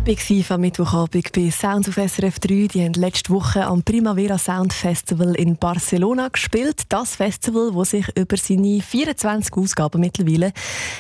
Ich war am Mittwochabend bei Sounds auf SRF 3. Die haben letzte Woche am Primavera Sound Festival in Barcelona gespielt. Das Festival, das sich über seine 24 Ausgaben mittlerweile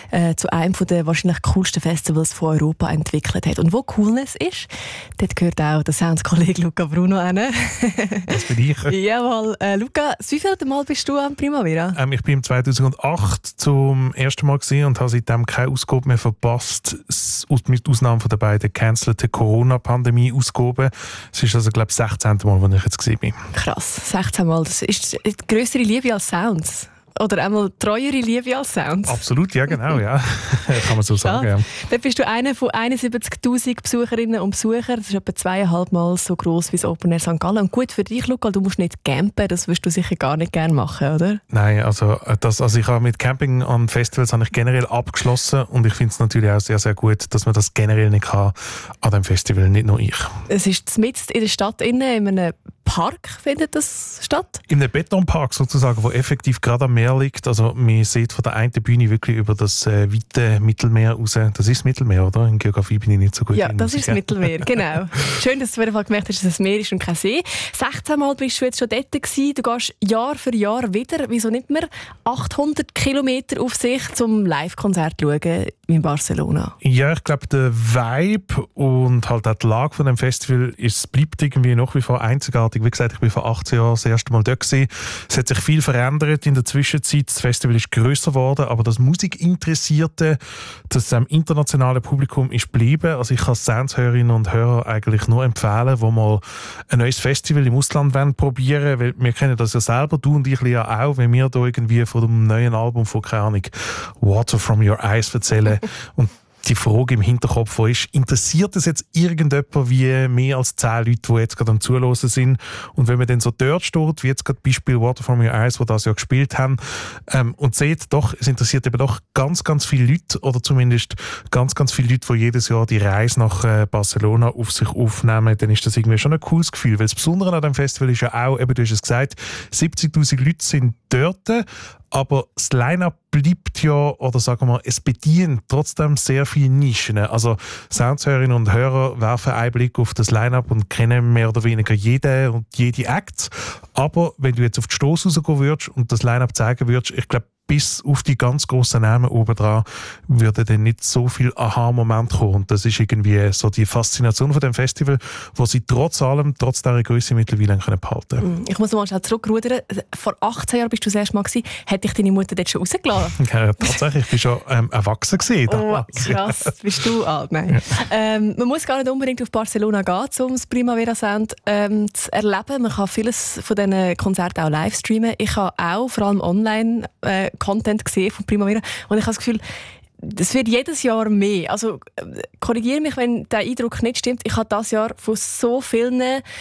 zu einem der wahrscheinlich coolsten Festivals von Europa entwickelt hat. Und wo Coolness ist, dort gehört auch der Sounds-Kollege Luca Bruno hin. Das bin ich. Jawohl. Luca, wie viel Mal bist du am Primavera? Ich bin 2008 zum ersten Mal gewesen und habe seitdem keine Ausgabe mehr verpasst, mit Ausnahme von den beiden cancelten Corona-Pandemie-Ausgaben. Es ist also, glaube ich, das 16. Mal, wo ich jetzt gesehen bin. Krass, 16 Mal. Das ist die grössere Liebe als Sounds. Oder einmal treuere Liebe als Sounds. Absolut, ja, genau, ja. Kann man so sagen, ja. Dann bist du einer von 71'000 Besucherinnen und Besuchern. Das ist etwa 2,5 Mal so gross wie das Open Air St. Gallen. Und gut für dich, Luca, du musst nicht campen. Das wirst du sicher gar nicht gerne machen, oder? Nein, also ich habe mit Camping an Festivals habe ich generell abgeschlossen. Und ich finde es natürlich auch sehr, sehr gut, dass man das generell nicht kann an dem Festival, nicht nur ich. Es ist mitten in der Stadt, in einem Park findet das statt? In einem Betonpark sozusagen, wo effektiv gerade am Meer liegt. Also man sieht von der einen Bühne wirklich über das weite Mittelmeer raus. Das ist das Mittelmeer, oder? In Geografie bin ich nicht so gut. Ja, das ist das Mittelmeer, genau. Schön, dass du auf jeden Fall gemerkt hast, dass es Meer ist und kein See. 16 Mal bist du jetzt schon dort gewesen. Du gehst Jahr für Jahr wieder. Wieso nicht mehr 800 Kilometer auf sich zum Live-Konzert schauen in Barcelona? Ja, ich glaube, der Vibe und halt auch die Lage von dem Festival bleibt irgendwie nach wie vor einzigartig. Wie gesagt, ich bin vor 18 Jahren das erste Mal dort gewesen. Es hat sich viel verändert in der Zwischenzeit. Das Festival ist grösser geworden, aber das Musikinteressierte, das internationale Publikum ist geblieben. Also ich kann Soundshörerinnen und Hörer eigentlich nur empfehlen, die mal ein neues Festival im Ausland probieren wollen, weil wir kennen das ja selber, du und ich ja auch, wenn wir da irgendwie von dem neuen Album von, keine Ahnung, Water From Your Eyes erzählen und die Frage im Hinterkopf, wo ist, interessiert es jetzt irgendjemand wie mehr als 10 Leute, die jetzt gerade am Zuhören sind? Und wenn man dann so dort steht, wie jetzt gerade Beispiel Water From Your Eyes, die das ja gespielt haben, und sieht, doch, es interessiert eben doch ganz, ganz viele Leute, oder zumindest ganz, ganz viele Leute, die jedes Jahr die Reise nach Barcelona auf sich aufnehmen, dann ist das irgendwie schon ein cooles Gefühl. Weil das Besondere an dem Festival ist ja auch, eben, du hast es gesagt, 70'000 Leute sind dort, aber das Line-Up bleibt ja, oder sagen wir, es bedient trotzdem sehr viele Nischen. Also Soundshörerinnen und Hörer werfen einen Blick auf das Line-Up und kennen mehr oder weniger jeden und jede Act. Aber wenn du jetzt auf die Strasse rausgehen würdest und das Line-Up zeigen würdest, ich glaube, bis auf die ganz grossen Namen oben dran würde dann nicht so viel Aha-Moment kommen. Und das ist irgendwie so die Faszination von dem Festival, wo sie trotz allem, trotz dieser Größe mittlerweile behalten können. Ich muss mal schnell zurückrudern. Vor 18 Jahren bist du das erste Mal gewesen. Hätte dich deine Mutter dort schon rausgelassen? Ja, tatsächlich. Ich war schon erwachsen gewesen. Oh, krass. Bist du alt? Nein. Ja. Man muss gar nicht unbedingt auf Barcelona gehen, um das Primavera Sound zu erleben. Man kann vieles von diesen Konzerten auch live streamen. Ich habe auch vor allem online Content gesehen von Primavera und ich habe das Gefühl, es wird jedes Jahr mehr. Also korrigiere mich, wenn der Eindruck nicht stimmt. Ich habe dieses Jahr von so vielen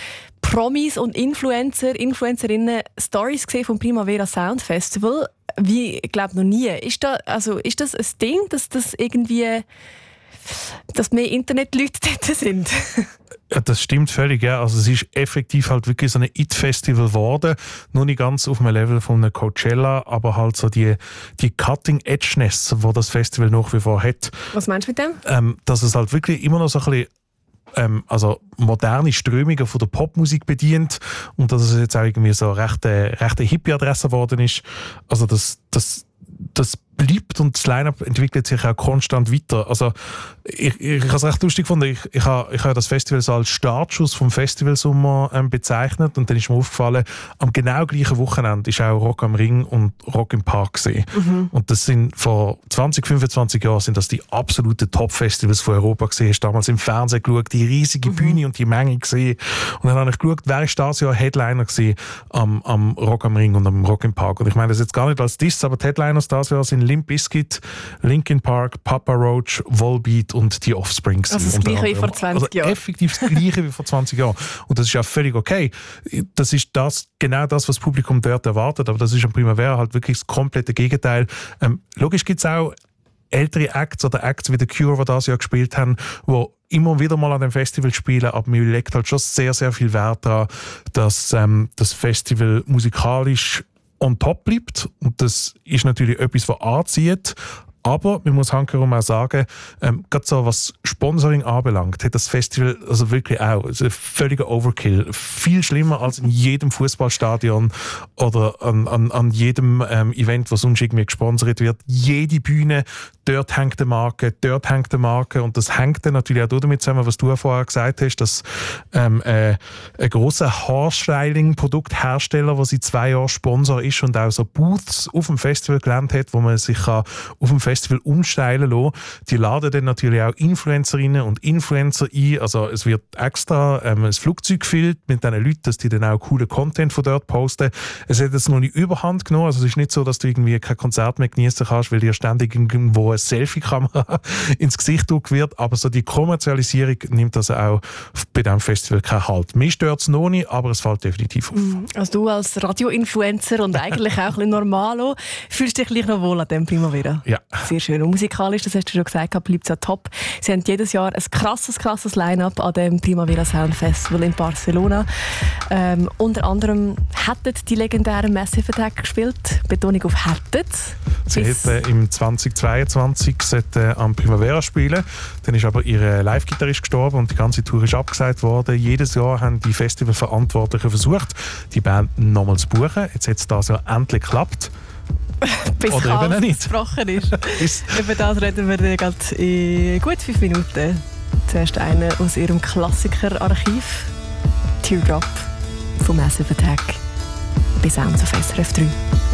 Promis und Influencerinnen Stories gesehen vom Primavera Sound Festival, wie ich glaube noch nie. Ist das ein Ding, dass das irgendwie, dass mehr Internetleute dort sind? Ja, das stimmt völlig, ja. Also es ist effektiv halt wirklich so ein It-Festival geworden. Nur nicht ganz auf dem Level von einem Coachella, aber halt so die Cutting-Edgeness, die das Festival nach wie vor hat. Was meinst du mit dem? Dass es halt wirklich immer noch so ein bisschen moderne Strömungen von der Popmusik bedient und dass es jetzt auch irgendwie so rechte Hippie-Adresse geworden ist. Also das bleibt und das Line-Up entwickelt sich auch konstant weiter. Also ich habe es recht lustig gefunden. Ich habe das Festival so als Startschuss vom Festivalsommer bezeichnet und dann ist mir aufgefallen, am genau gleichen Wochenende ist auch Rock am Ring und Rock im Park gesehen. Und das sind vor 20-25 Jahren sind das die absoluten Top-Festivals von Europa gesehen. Ich habe damals im Fernsehen geschaut, die riesige Bühne und die Menge gesehen. Und dann habe ich geschaut, wer ist das Jahr Headliner gesehen am Rock am Ring und am Rock im Park. Und ich meine das jetzt gar nicht als Diss, aber die Headliners das Jahr sind Limp Bizkit, Linkin Park, Papa Roach, Volbeat und die Offspring. Also das Gleiche wie vor 20 Jahren. Effektiv das Gleiche wie vor 20 Jahren. Und das ist ja völlig okay. Das ist genau das, was das Publikum dort erwartet. Aber das ist am Primavera halt wirklich das komplette Gegenteil. Logisch gibt es auch ältere Acts oder Acts wie The Cure, die das Jahr gespielt haben, die immer wieder mal an dem Festival spielen, aber man legt halt schon sehr, sehr viel Wert daran, dass das Festival musikalisch on top bleibt. Und das ist natürlich etwas, was anzieht, Aber man muss handherum auch sagen, gerade so was Sponsoring anbelangt, hat das Festival also wirklich auch ein völliger Overkill. Viel schlimmer als in jedem Fußballstadion oder an jedem Event, das sonst irgendwie gesponsert wird. Jede Bühne, dort hängt eine Marke, und das hängt dann natürlich auch damit zusammen, was du vorher gesagt hast, dass ein grosser Haarstyling-Produkthersteller, der seit 2 Jahren Sponsor ist und auch so Booths auf dem Festival gelernt hat, wo man sich auf dem Festival umstylen kann, die laden dann natürlich auch Influencerinnen und Influencer ein. Also es wird extra ein Flugzeug gefilmt mit diesen Leuten, dass die dann auch coolen Content von dort posten. Es hat jetzt noch nicht überhand genommen, also es ist nicht so, dass du irgendwie kein Konzert mehr genießen kannst, weil dir ständig irgendwo eine Selfie-Kamera ins Gesicht gedrückt wird, aber so die Kommerzialisierung nimmt also auch bei diesem Festival keinen Halt. Mir stört es noch nicht, aber es fällt definitiv auf. Also du als Radio-Influencer und eigentlich auch ein bisschen Normalo, fühlst du dich gleich noch wohl an dem Primavera? Ja. Sehr schön. Und musikalisch, das hast du schon gesagt, bleibt es ja top. Sie haben jedes Jahr ein krasses Line-up an dem Primavera Sound Festival in Barcelona. Unter anderem hätten die legendären Massive Attack gespielt. Betonung auf hätten. Sie hätten im 2022 am Primavera spielen. Dann ist aber ihr Live-Gitarrist gestorben und die ganze Tour ist abgesagt worden. Jedes Jahr haben die Festivalverantwortlichen versucht, die Band nochmal zu buchen. Jetzt hat es das ja endlich geklappt. Bis oder eben nicht. Gesprochen ist. Über das reden wir dann gerade in gut 5 Minuten. Zuerst einen aus ihrem Klassiker-Archiv. Teardrop von Massive Attack. Bis abends auf SRF 3.